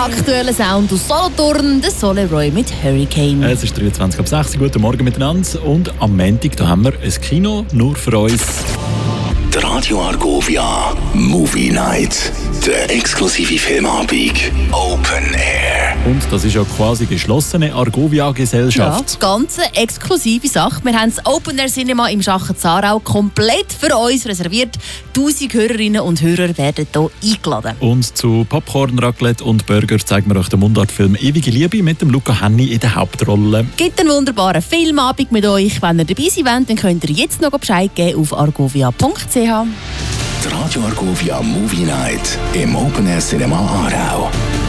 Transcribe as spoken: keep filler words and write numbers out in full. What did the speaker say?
aktuellen Sound aus Solothurn, der Soleroy mit Hurricane. Es ist dreiundzwanzig ab sechs. Guten Morgen miteinander. Und am Montag da haben wir ein Kino nur für uns. Die Radio Argovia Movie Night. Der exklusive Filmabend Open Air. Und das ist ja quasi geschlossene Argovia-Gesellschaft. Ja, ganz eine exklusive Sache. Wir haben das Open Air Cinema im Schachen Zarau komplett für uns reserviert. Tausend Hörerinnen und Hörer werden hier eingeladen. Und zu Popcorn, Raclette und Burger zeigen wir euch den Mundartfilm «Ewige Liebe» mit dem Luca Henny in der Hauptrolle. Gibt einen wunderbaren Filmabend mit euch. Wenn ihr dabei sein wollt, dann könnt ihr jetzt noch Bescheid geben auf argovia punkt c h. Die Radio Argovia Movie Night im Open Air Cinema Aarau.